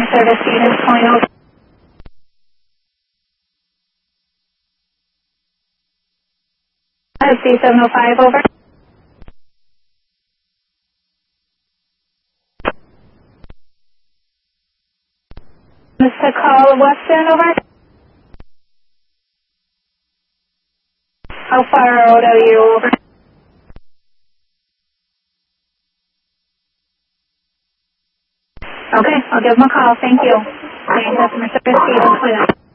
service, Stevens Point, over. C705, over. Mr. Call Western, over. How far out are you, over? Okay, I'll give him a call. Thank you. Customer service, Stevens Point.